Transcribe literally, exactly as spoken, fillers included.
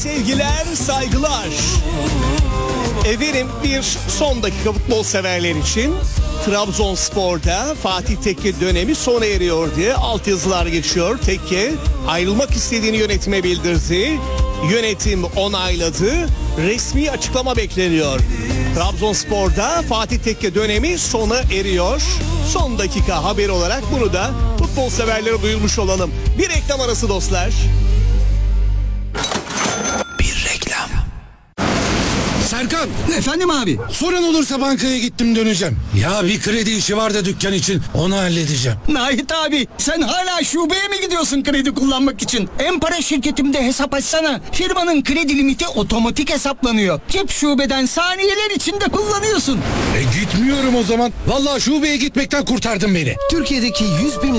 sevgiler, saygılar. Efendim bir son dakika futbol severler için Trabzonspor'da Fatih Tekke dönemi sona eriyor diye altyazılar geçiyor. Tekke ayrılmak istediğini yönetime bildirdi. Yönetim onayladı. Resmi açıklama bekleniyor. Trabzonspor'da Fatih Tekke dönemi sona eriyor. Son dakika haberi olarak bunu da futbol severlere duyurmuş olalım. Bir reklam arası dostlar. Bir reklam. Serkan, Efendim abi. sorun olursa bankaya gittim döneceğim. Ya bir kredi işi var da dükkan için, onu halledeceğim. Nahit abi, sen hala şubeye mi gidiyorsun kredi kullanmak için? Empara şirketimde hesap açsana. Firmanın kredi limiti otomatik hesaplanıyor. Cep şubeden saniyeler içinde kullanıyorsun. E gitmiyorum o zaman. Vallahi şubeye gitmekten kurtardın beni. Türkiye'deki yüz bin